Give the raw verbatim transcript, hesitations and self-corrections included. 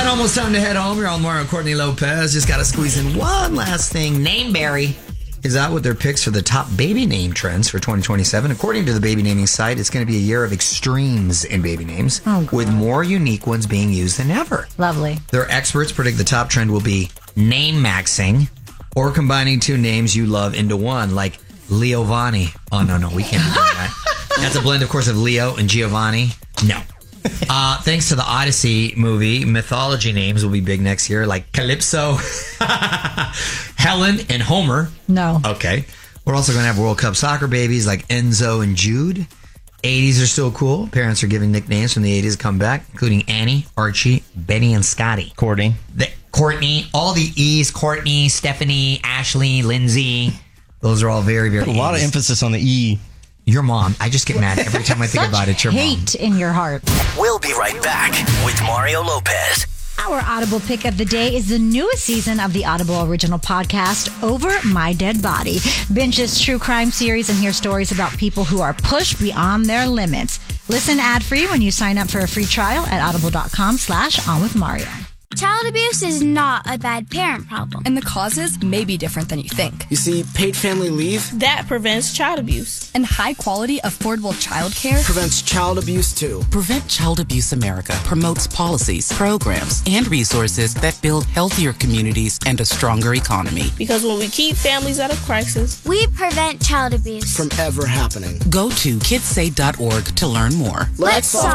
almost time to head home. You're on Mario Courtney Lopez. Just got to squeeze in one last thing. Nameberry is out with their picks for the top baby name trends for twenty twenty-seven. According to the baby naming site, it's going to be a year of extremes in baby names, oh, with more unique ones being used than ever. Lovely. Their experts predict the top trend will be name maxing or combining two names you love into one, like Leovanni. Oh, no, no, we can't do that. That's a blend, of course, of Leo and Giovanni. No. Uh, thanks to the Odyssey movie, mythology names will be big next year, like Calypso, Helen, and Homer. No. Okay. We're also going to have World Cup soccer babies like Enzo and Jude. eighties are still cool. Parents are giving nicknames from the eighties come back, including Annie, Archie, Benny, and Scotty. Courtney. The, Courtney. All the E's. Courtney, Stephanie, Ashley, Lindsay. Those are all very, very A lot E's. of emphasis on the E. Your mom. I just get mad every time I think about it. Your mom. Hate in your heart. We'll be right back with Mario Lopez. Our Audible pick of the day is the newest season of the Audible original podcast, Over My Dead Body. Binge this true crime series and hear stories about people who are pushed beyond their limits. Listen ad-free when you sign up for a free trial at audible.com slash on with Mario. Child abuse is not a bad parent problem. And the causes may be different than you think. You see, paid family leave that prevents child abuse. And high-quality, affordable childcare prevents child abuse, too. Prevent Child Abuse America promotes policies, programs, and resources that build healthier communities and a stronger economy. Because when we keep families out of crisis, we prevent child abuse from ever happening. Go to kids say dot org to learn more. Let's solve